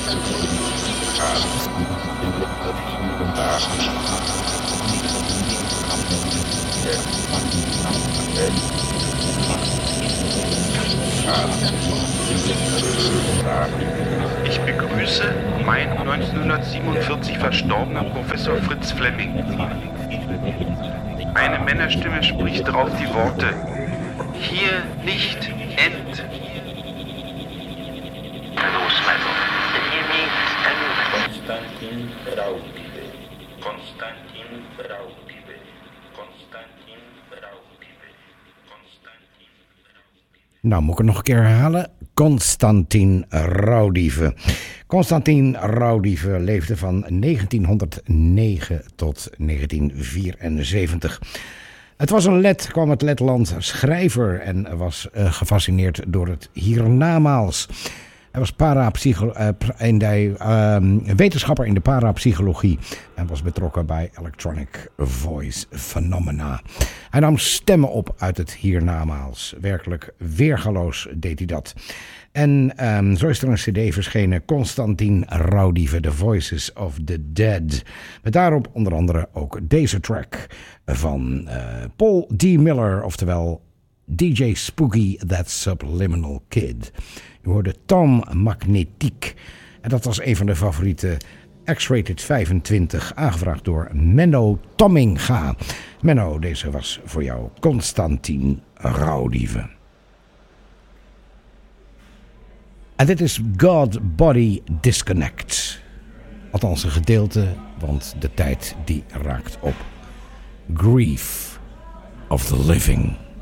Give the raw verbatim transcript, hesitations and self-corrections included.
Ich begrüße meinen neunzehnhundertsiebenundvierzig verstorbenen Professor Fritz Flemming. Eine Männerstimme spricht darauf die Worte: Hier nicht end. Konstantin Raudive. Konstantin Raudive. Konstantin Raudive. Konstantin Raudive. Nou, moet ik het nog een keer herhalen? Konstantin Raudive. Konstantin Raudive leefde van negentienhonderdnegen tot negentien vierenzeventig. Het was een Let, kwam uit Letland, schrijver en was uh, gefascineerd door het hiernamaals. Hij was parapsycho- uh, in de, uh, wetenschapper in de parapsychologie en was betrokken bij Electronic Voice Phenomena. Hij nam stemmen op uit het hiernamaals. Werkelijk weergaloos deed hij dat. En um, zo is er een cd verschenen, Konstantin Raudive, The Voices of the Dead. Met daarop onder andere ook deze track van uh, Paul D. Miller, oftewel D J Spooky, That Subliminal Kid. U hoorde Tom Magnetique. En dat was een van de favoriete X-Rated vijfentwintig, aangevraagd door Menno Tomminga. Menno, deze was voor jou Konstantin Raudive. En dit is God Body Disconnect. Althans een gedeelte, want de tijd die raakt op. Grief of the Living.